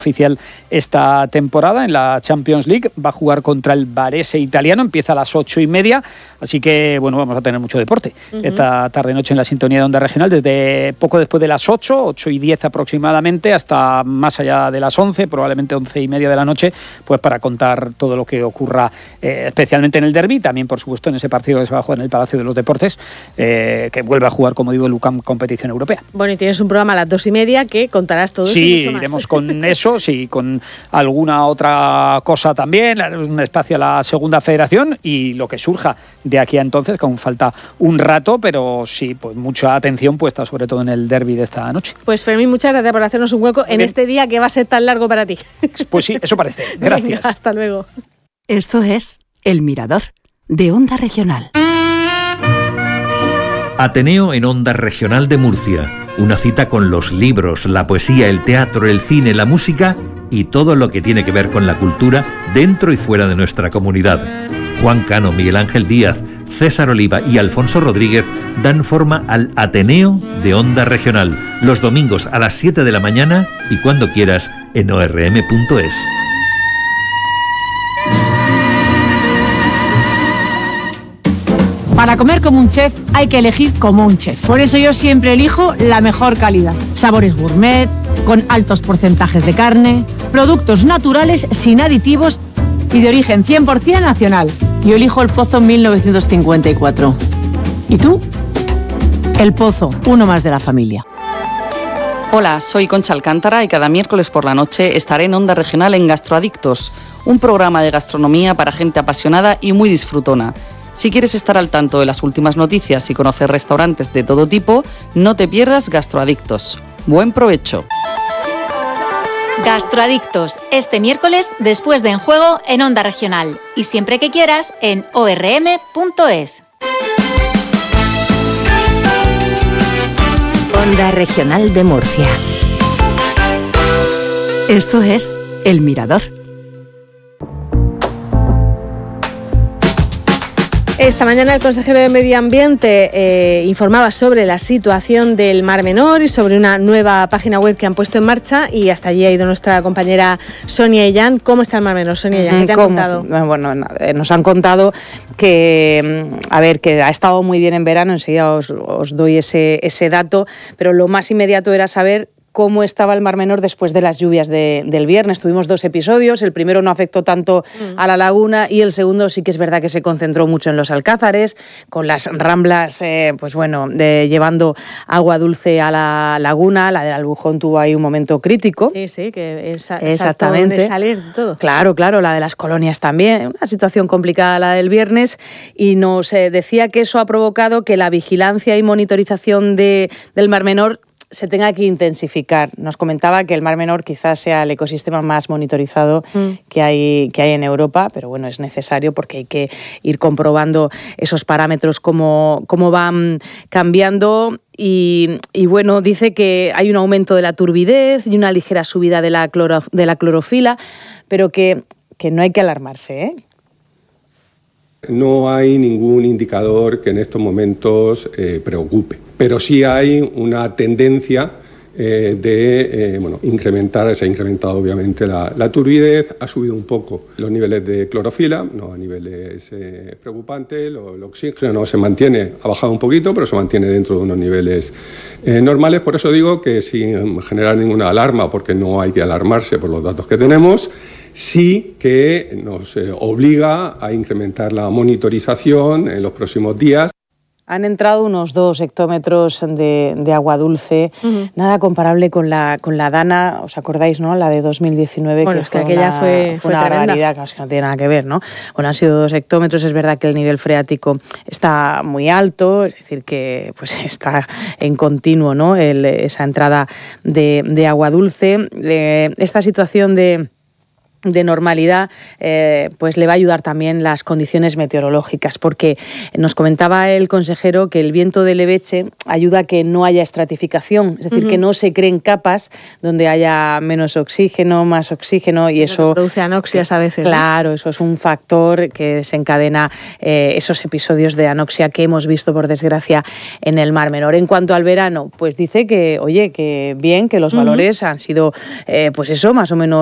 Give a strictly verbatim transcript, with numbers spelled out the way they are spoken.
oficial esta temporada en la Champions League. Va a jugar contra el Varese italiano, empieza a las ocho y media, así que bueno, vamos a tener mucho deporte uh-huh. esta tarde-noche en la sintonía de Onda Regional, desde poco después de las ocho, ocho y diez aproximadamente, hasta más allá de las once, probablemente once y media de la noche, pues para contar todo lo que ocurra, eh, especialmente en el derbi, también por supuesto en ese partido que se va a jugar en el Palacio de los Deportes, eh, que vuelve a jugar, como digo, el U C A M Competición Europea. Bueno, y tienes un programa a las dos y media que contarás todo sí, eso y mucho más. Sí, iremos con eso. Sí, con alguna otra cosa también, un espacio a la Segunda Federación y lo que surja de aquí a entonces, que aún falta un rato, pero sí, pues mucha atención puesta sobre todo en el derbi de esta noche. Pues Fermín, muchas gracias por hacernos un hueco en Bien. este día que va a ser tan largo para ti. Pues sí, eso parece. Gracias. Venga, hasta luego. Esto es El Mirador, de Onda Regional. Ateneo en Onda Regional de Murcia. Una cita con los libros, la poesía, el teatro, el cine, la música y todo lo que tiene que ver con la cultura dentro y fuera de nuestra comunidad. Juan Cano, Miguel Ángel Díaz, César Oliva y Alfonso Rodríguez dan forma al Ateneo de Onda Regional, los domingos a las siete de la mañana y cuando quieras en o erre eme punto es. Para comer como un chef hay que elegir como un chef. Por eso yo siempre elijo la mejor calidad. Sabores gourmet, con altos porcentajes de carne, productos naturales sin aditivos y de origen cien por ciento nacional. Yo elijo El Pozo mil novecientos cincuenta y cuatro. ¿Y tú? El Pozo, uno más de la familia. Hola, soy Concha Alcántara y cada miércoles por la noche estaré en Onda Regional en Gastroadictos, un programa de gastronomía para gente apasionada y muy disfrutona. Si quieres estar al tanto de las últimas noticias y conocer restaurantes de todo tipo, no te pierdas Gastroadictos. ¡Buen provecho! Gastroadictos, este miércoles después de En Juego en Onda Regional y siempre que quieras en o erre eme punto es. Onda Regional de Murcia. Esto es El Mirador. Esta mañana el consejero de Medio Ambiente eh, informaba sobre la situación del Mar Menor y sobre una nueva página web que han puesto en marcha, y hasta allí ha ido nuestra compañera Sonia Illán. ¿Cómo está el Mar Menor, Sonia Illán? ¿Qué te han contado? Bueno, nos han contado que, a ver, que ha estado muy bien en verano, enseguida os, os doy ese, ese dato, pero lo más inmediato era saber cómo estaba el Mar Menor después de las lluvias de, del viernes. Tuvimos dos episodios, el primero no afectó tanto mm. a la laguna y el segundo sí que es verdad que se concentró mucho en los Alcázares, con las ramblas, eh, pues bueno, de, llevando agua dulce a la laguna. La del Albujón tuvo ahí un momento crítico. Sí, sí, que es, exactamente. Salir todo. Claro, claro, la de las colonias también, una situación complicada la del viernes, y nos eh, decía que eso ha provocado que la vigilancia y monitorización de, del Mar Menor se tenga que intensificar. Nos comentaba que el Mar Menor quizás sea el ecosistema más monitorizado mm. que hay, que hay en Europa, pero bueno, es necesario porque hay que ir comprobando esos parámetros, cómo, cómo van cambiando. Y, y bueno, dice que hay un aumento de la turbidez y una ligera subida de la, cloro, de la clorofila, pero que, que no hay que alarmarse, ¿eh? No hay ningún indicador que en estos momentos eh, preocupe, pero sí hay una tendencia eh, de eh, bueno, incrementar, se ha incrementado obviamente la, la turbidez, ha subido un poco los niveles de clorofila, no a niveles eh, preocupantes, lo, el oxígeno se mantiene, ha bajado un poquito, pero se mantiene dentro de unos niveles eh, normales. Por eso digo que sin generar ninguna alarma, porque no hay que alarmarse por los datos que tenemos, sí que nos eh, obliga a incrementar la monitorización en los próximos días. Han entrado unos dos hectómetros de, de agua dulce, uh-huh. nada comparable con la, con la Dana, ¿os acordáis, no? La de dos mil diecinueve, bueno, que es que fue aquella una, fue, fue fue una tremenda. barbaridad, claro, es que no tiene nada que ver, ¿no? Bueno, han sido dos hectómetros, es verdad que el nivel freático está muy alto, es decir, que pues está en continuo, ¿no? El, esa entrada de, de agua dulce. Eh, esta situación de de normalidad, eh, pues le va a ayudar también las condiciones meteorológicas, porque nos comentaba el consejero que el viento de levece ayuda a que no haya estratificación, es decir, uh-huh. que no se creen capas donde haya menos oxígeno, más oxígeno, y eso produce anoxias a veces. Claro, ¿no? Eso es un factor que desencadena eh, esos episodios de anoxia que hemos visto, por desgracia, en el Mar Menor. En cuanto al verano, pues dice que, oye, que bien, que los uh-huh. valores han sido, eh, pues eso, más o menos